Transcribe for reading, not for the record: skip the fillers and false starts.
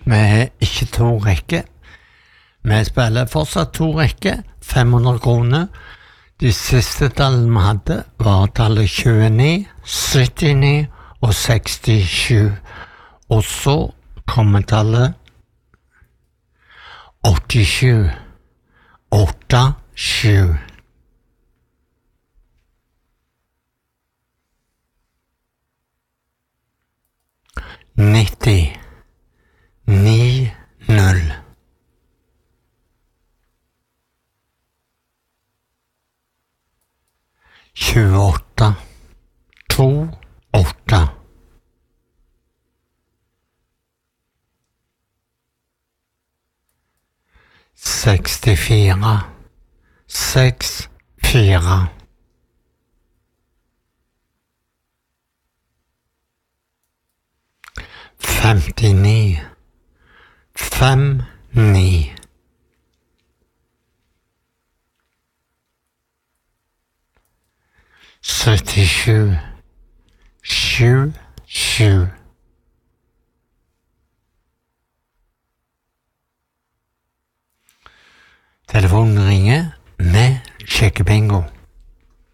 Vi er ikke to rekker. Vi spiller fortsatt to rekker, 500 kroner. De siste tallene vi hadde var tallet 29, 79 og 67. Og så kommer tallet 87, 87. Nitti, 90. 28, 28. 64, 64. 59, 59. 77, 77. Telefonen ringer, vi sjekker bingo.